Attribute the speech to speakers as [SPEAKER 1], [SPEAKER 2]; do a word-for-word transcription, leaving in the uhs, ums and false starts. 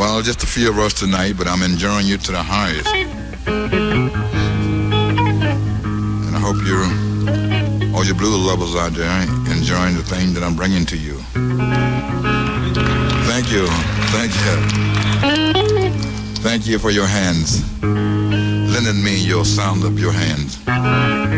[SPEAKER 1] Well, just a few of us tonight, but I'm enjoying you to the highest. And I hope you're, all you blues lovers out there, enjoying the thing that I'm bringing to you. Thank you. Thank you. Thank you for your hands. Lending me your sound of your hands.